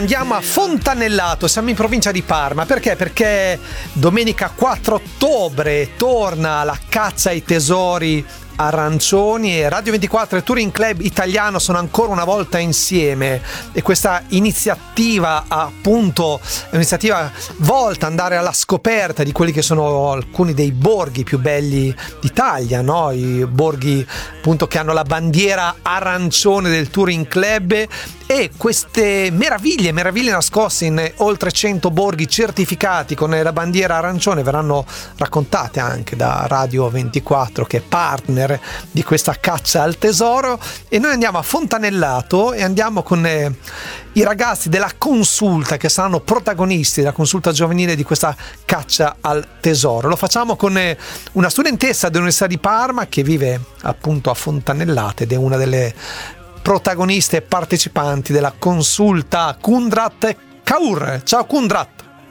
Andiamo a Fontanellato, siamo in provincia di Parma. Perché? Perché domenica 4 ottobre torna la caccia ai tesori arancioni e Radio 24 e Touring Club Italiano sono ancora una volta insieme, e questa iniziativa appunto è un'iniziativa volta ad andare alla scoperta di quelli che sono alcuni dei borghi più belli d'Italia, no? I borghi appunto che hanno la bandiera arancione del Touring Club, e queste meraviglie nascoste in oltre 100 borghi certificati con la bandiera arancione verranno raccontate anche da Radio 24, che è partner di questa caccia al tesoro. E noi andiamo a Fontanellato e andiamo con i ragazzi della Consulta, che saranno protagonisti della consulta giovanile di questa caccia al tesoro. Lo facciamo con una studentessa dell'Università di Parma che vive appunto a Fontanellato ed è una delle protagoniste e partecipanti della consulta, Kundrat Kaur. Ciao Kundrat.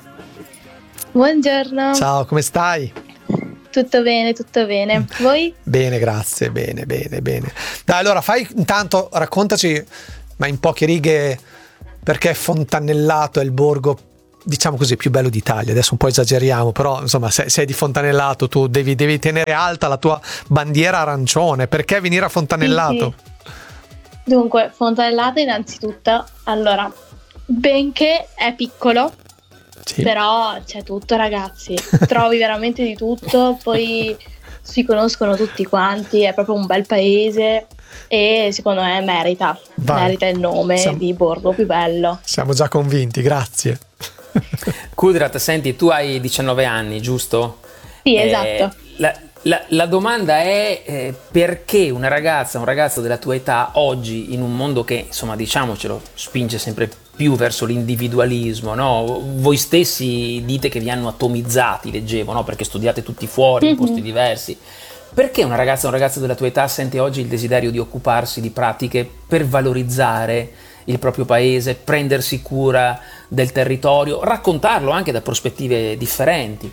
Buongiorno. Ciao, come stai? Tutto bene. Voi? Bene, grazie, bene. Dai, allora intanto raccontaci, ma in poche righe, perché Fontanellato è il borgo, diciamo così, più bello d'Italia. Adesso un po' esageriamo, però insomma sei di Fontanellato, tu devi tenere alta la tua bandiera arancione. Perché venire a Fontanellato? Sì. Dunque, Fontanellato innanzitutto, allora, benché è piccolo, sì, però c'è tutto, ragazzi, trovi veramente di tutto, poi si conoscono tutti quanti, è proprio un bel paese e secondo me merita il nome di borgo più bello. Siamo già convinti, grazie. Kundrat, senti, tu hai 19 anni, giusto? Sì, esatto. La domanda è perché una ragazza, un ragazzo della tua età oggi, in un mondo che, insomma, diciamocelo, spinge sempre più verso l'individualismo, no? Voi stessi dite che vi hanno atomizzati, leggevo, no? Perché studiate tutti fuori, in posti diversi. Perché una ragazza o un ragazzo della tua età sente oggi il desiderio di occuparsi di pratiche per valorizzare il proprio paese, prendersi cura del territorio, raccontarlo anche da prospettive differenti?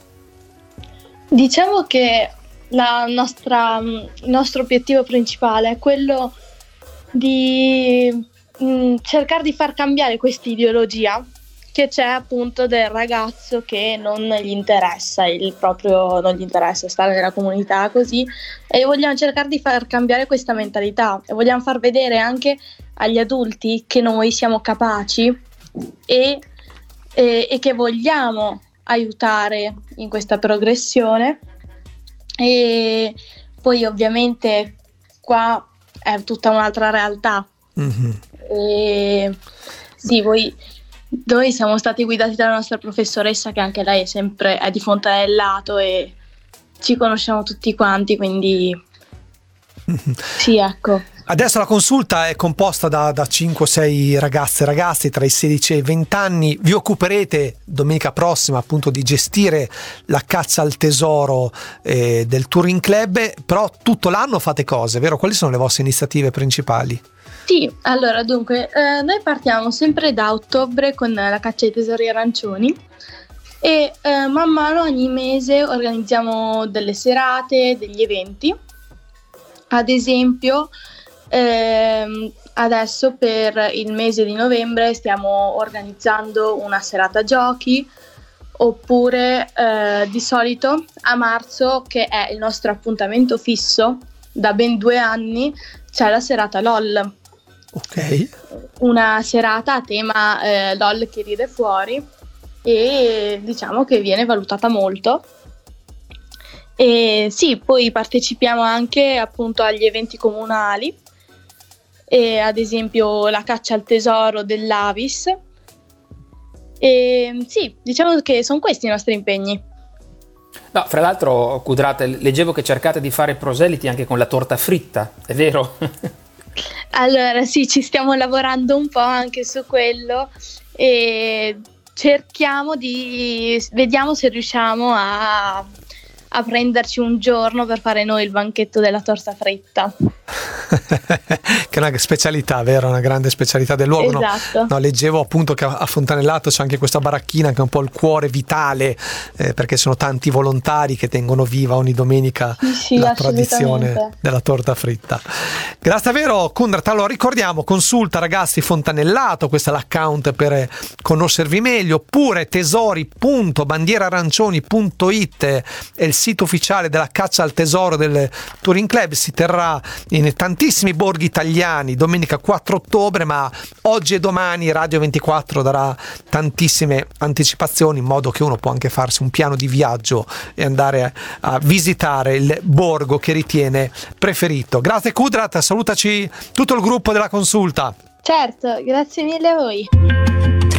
Diciamo che il nostro obiettivo principale è quello di cercare di far cambiare questa ideologia che c'è appunto del ragazzo che non gli interessa non gli interessa stare nella comunità così, e vogliamo cercare di far cambiare questa mentalità e vogliamo far vedere anche agli adulti che noi siamo capaci e che vogliamo aiutare in questa progressione. E poi ovviamente qua è tutta un'altra realtà. E sì, noi siamo stati guidati dalla nostra professoressa, che anche lei è di Fontanellato e ci conosciamo tutti quanti, quindi sì, ecco. Adesso la consulta è composta da 5-6 ragazze e ragazzi tra i 16 e i 20 anni. Vi occuperete domenica prossima appunto di gestire la caccia al tesoro del Touring Club, però tutto l'anno fate cose, vero? Quali sono le vostre iniziative principali? Sì, allora dunque, noi partiamo sempre da ottobre con la caccia ai tesori arancioni e man mano ogni mese organizziamo delle serate, degli eventi. Ad esempio, adesso per il mese di novembre stiamo organizzando una serata giochi, oppure di solito a marzo, che è il nostro appuntamento fisso da ben 2 anni, c'è la serata LOL. Ok. Una serata a tema LOL che ride fuori, e diciamo che viene valutata molto. E sì, poi partecipiamo anche appunto agli eventi comunali, e ad esempio la caccia al tesoro dell'Avis. E sì, diciamo che sono questi i nostri impegni. No, fra l'altro, Kundrat, leggevo che cercate di fare proseliti anche con la torta fritta, è vero? Allora sì, ci stiamo lavorando un po' anche su quello e vediamo se riusciamo a a prenderci un giorno per fare noi il banchetto della torta fritta. Che è una specialità, vero? Una grande specialità del luogo. Esatto. No, leggevo appunto che a Fontanellato c'è anche questa baracchina che è un po' il cuore vitale, perché sono tanti volontari che tengono viva ogni domenica Sì, la tradizione della torta fritta. Grazie davvero, Kundrat. Allora ricordiamo, consulta ragazzi Fontanellato, questo è l'account per conoscervi meglio, oppure tesori.bandierarancioni.it è il sito ufficiale della caccia al tesoro del Touring Club. Si terrà in tantissimi borghi italiani domenica 4 ottobre, ma oggi e domani Radio 24 darà tantissime anticipazioni, in modo che uno può anche farsi un piano di viaggio e andare a visitare il borgo che ritiene preferito. Grazie Kundrat, salutaci tutto il gruppo della consulta. Certo, grazie mille a voi.